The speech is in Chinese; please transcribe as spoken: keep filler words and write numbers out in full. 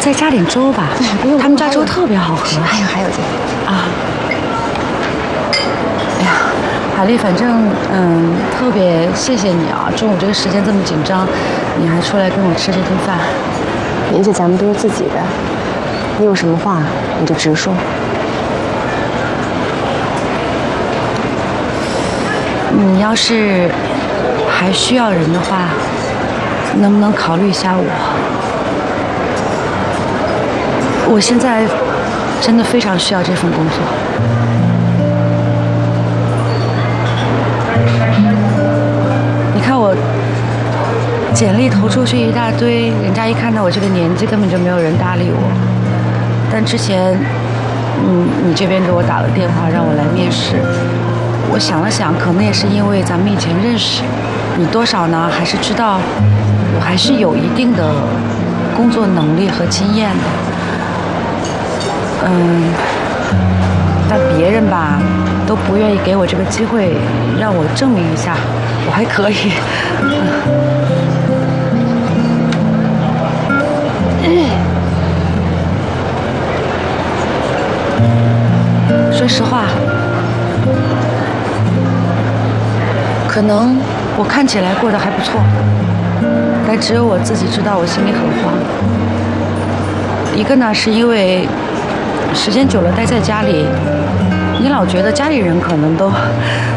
再加点粥吧。 不用， 他们家粥特别好喝。 还有还有这个啊。哎呀，海丽，反正嗯，特别谢谢你啊！中午这个时间这么紧张，你还出来跟我吃这顿饭。 年纪咱们都是自己的，你有什么话你就直说。 你要是还需要人的话，能不能考虑一下我？我现在真的非常需要这份工作。你看我简历投出去一大堆，人家一看到我这个年纪，根本就没有人搭理我。但之前，嗯，你这边给我打了电话让我来面试，我想了想，可能也是因为咱们以前认识，你多少呢还是知道，我还是有一定的工作能力和经验的。嗯，但别人吧都不愿意给我这个机会，让我证明一下我还可以。说实话，可能我看起来过得还不错，但只有我自己知道我心里很慌。一个呢是因为时间久了待在家里，你老觉得家里人可能都